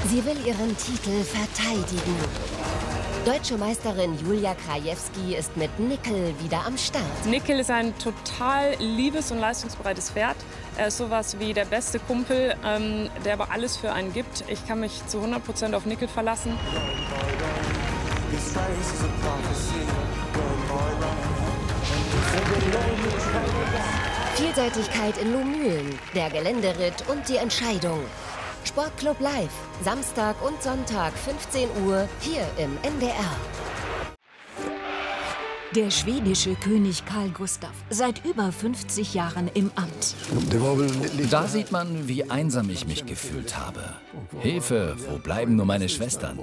Sie will ihren Titel verteidigen. Deutsche Meisterin Julia Krajewski ist mit Nickel wieder am Start. Nickel ist ein total liebes und leistungsbereites Pferd. Er ist sowas wie der beste Kumpel, der aber alles für einen gibt. Ich kann mich zu 100% auf Nickel verlassen. Vielseitigkeit in Lohmühlen, der Geländeritt und die Entscheidung. Sportclub Live, Samstag und Sonntag 15 Uhr hier im NDR. Der schwedische König Carl Gustaf, seit über 50 Jahren im Amt. Da sieht man, wie einsam ich mich gefühlt habe. Hilfe, wo bleiben nur meine Schwestern?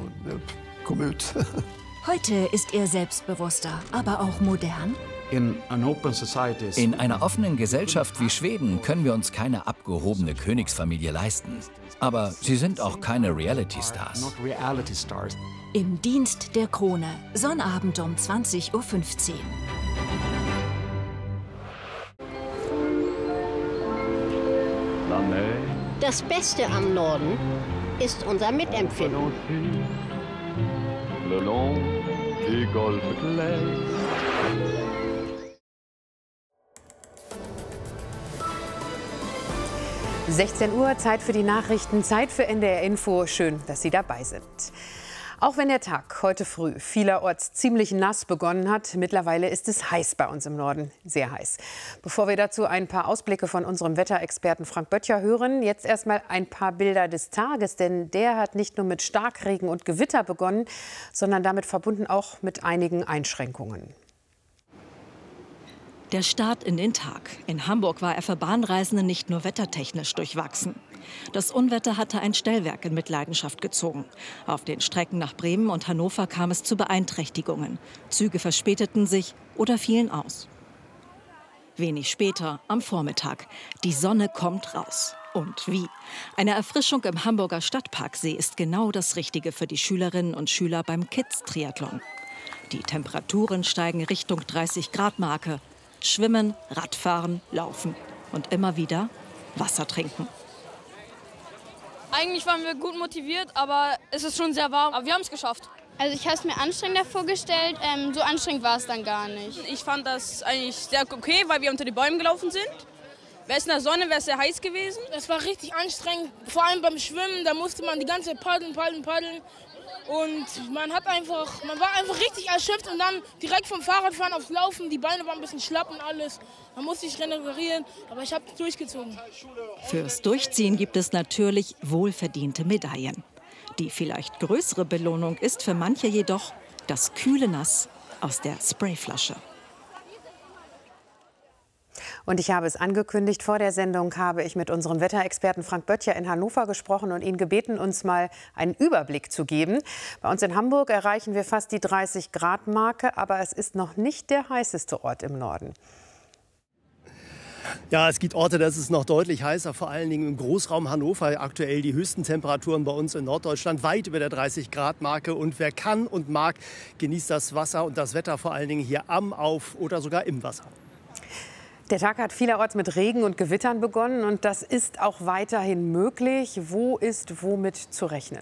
Heute ist er selbstbewusster, aber auch modern. In einer offenen Gesellschaft wie Schweden können wir uns keine abgehobene Königsfamilie leisten. Aber sie sind auch keine Reality-Stars. Im Dienst der Krone, Sonnabend um 20:15 Uhr. Das Beste am Norden ist unser Mitempfinden. 16 Uhr, Zeit für die Nachrichten, Zeit für NDR Info. Schön, dass Sie dabei sind. Auch wenn der Tag heute früh vielerorts ziemlich nass begonnen hat, mittlerweile ist es heiß bei uns im Norden, sehr heiß. Bevor wir dazu ein paar Ausblicke von unserem Wetterexperten Frank Böttcher hören, jetzt erstmal ein paar Bilder des Tages, denn der hat nicht nur mit Starkregen und Gewitter begonnen, sondern damit verbunden auch mit einigen Einschränkungen. Der Start in den Tag. In Hamburg war er für Bahnreisende nicht nur wettertechnisch durchwachsen. Das Unwetter hatte ein Stellwerk in Mitleidenschaft gezogen. Auf den Strecken nach Bremen und Hannover kam es zu Beeinträchtigungen. Züge verspäteten sich oder fielen aus. Wenig später, am Vormittag. Die Sonne kommt raus. Und wie? Eine Erfrischung im Hamburger Stadtparksee ist genau das Richtige für die Schülerinnen und Schüler beim Kids-Triathlon. Die Temperaturen steigen Richtung 30-Grad-Marke. Schwimmen, Radfahren, Laufen und immer wieder Wasser trinken. Eigentlich waren wir gut motiviert, aber es ist schon sehr warm. Aber wir haben es geschafft. Also ich habe es mir anstrengender vorgestellt, so anstrengend war es dann gar nicht. Ich fand das eigentlich sehr okay, weil wir unter die Bäume gelaufen sind. Wäre es in der Sonne, wäre es sehr heiß gewesen. Es war richtig anstrengend, vor allem beim Schwimmen, da musste man die ganze Zeit paddeln. Und man war einfach richtig erschöpft und dann direkt vom Fahrradfahren aufs Laufen. Die Beine waren ein bisschen schlapp und alles. Man musste sich regenerieren, aber ich habe durchgezogen. Fürs Durchziehen gibt es natürlich wohlverdiente Medaillen. Die vielleicht größere Belohnung ist für manche jedoch das kühle Nass aus der Sprayflasche. Und ich habe es angekündigt, vor der Sendung habe ich mit unserem Wetterexperten Frank Böttcher in Hannover gesprochen und ihn gebeten, uns mal einen Überblick zu geben. Bei uns in Hamburg erreichen wir fast die 30-Grad-Marke, aber es ist noch nicht der heißeste Ort im Norden. Ja, es gibt Orte, das ist noch deutlich heißer, vor allen Dingen im Großraum Hannover. Aktuell die höchsten Temperaturen bei uns in Norddeutschland, weit über der 30-Grad-Marke. Und wer kann und mag, genießt das Wasser und das Wetter vor allen Dingen hier am, auf oder sogar im Wasser. Der Tag hat vielerorts mit Regen und Gewittern begonnen und das ist auch weiterhin möglich. Wo ist womit zu rechnen?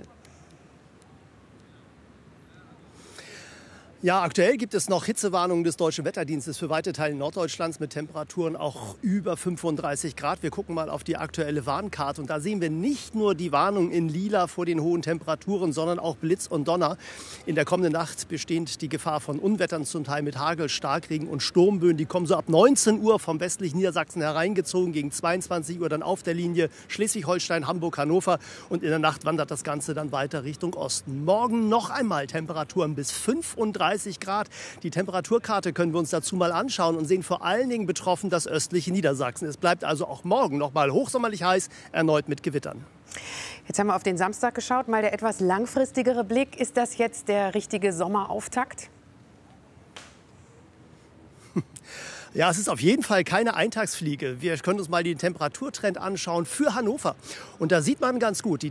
Ja, aktuell gibt es noch Hitzewarnungen des Deutschen Wetterdienstes für weite Teile Norddeutschlands mit Temperaturen auch über 35 Grad. Wir gucken mal auf die aktuelle Warnkarte und da sehen wir nicht nur die Warnung in Lila vor den hohen Temperaturen, sondern auch Blitz und Donner. In der kommenden Nacht besteht die Gefahr von Unwettern, zum Teil mit Hagel, Starkregen und Sturmböen. Die kommen so ab 19 Uhr vom westlichen Niedersachsen hereingezogen, gegen 22 Uhr dann auf der Linie Schleswig-Holstein, Hamburg, Hannover. Und in der Nacht wandert das Ganze dann weiter Richtung Osten. Morgen noch einmal Temperaturen bis 35 Grad. Die Temperaturkarte können wir uns dazu mal anschauen und sehen vor allen Dingen betroffen das östliche Niedersachsen. Es bleibt also auch morgen noch mal hochsommerlich heiß, erneut mit Gewittern. Jetzt haben wir auf den Samstag geschaut, mal der etwas langfristigere Blick. Ist das jetzt der richtige Sommerauftakt? Ja, es ist auf jeden Fall keine Eintagsfliege. Wir können uns mal den Temperaturtrend anschauen für Hannover. Und da sieht man ganz gut, die